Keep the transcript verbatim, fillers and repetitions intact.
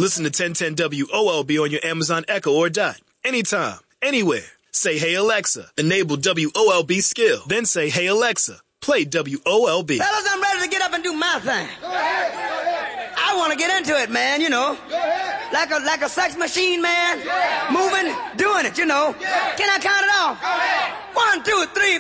Listen to ten ten W O L B on your Amazon Echo or Dot. Anytime, anywhere. Say, hey, Alexa, enable W O L B skill. Then say, hey, Alexa, play W O L B. Fellas, I'm ready to get up and do my thing. Go ahead, go ahead. I want to get into it, man, you know. Go ahead. Like a like a sex machine, man. Yeah. Moving, doing it, you know. Yeah. Can I count it off? Go ahead. One, two, three,